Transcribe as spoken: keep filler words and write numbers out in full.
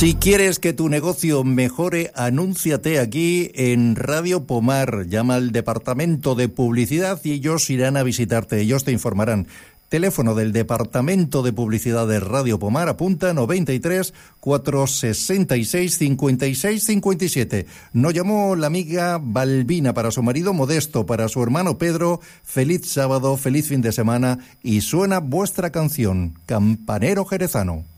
Si quieres que tu negocio mejore, anúnciate aquí en Radio Pomar. Llama al departamento de publicidad y ellos irán a visitarte. Ellos te informarán. Teléfono del Departamento de Publicidad de Radio Pomar, apunta noventa y tres, cuatrocientos sesenta y seis, cincuenta y seis cincuenta y siete. Nos llamó la amiga Balbina para su marido Modesto, para su hermano Pedro. Feliz sábado, feliz fin de semana y suena vuestra canción, Campanero Jerezano.